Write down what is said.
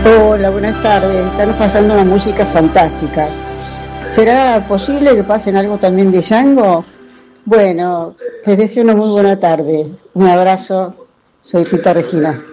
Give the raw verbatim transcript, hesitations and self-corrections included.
Hola, buenas tardes. Están pasando una música fantástica. ¿Será posible que pasen algo también de Django? Bueno, les deseo una muy buena tarde. Un abrazo. Soy Rita Regina.